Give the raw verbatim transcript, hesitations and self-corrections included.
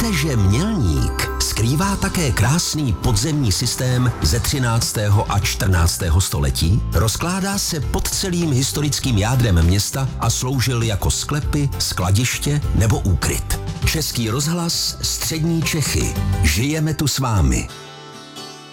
Víte, že Mělník skrývá také krásný podzemní systém ze třináctého a čtrnáctého století? Rozkládá se pod celým historickým jádrem města a sloužil jako sklepy, skladiště nebo úkryt. Český rozhlas, Střední Čechy. Žijeme tu s vámi.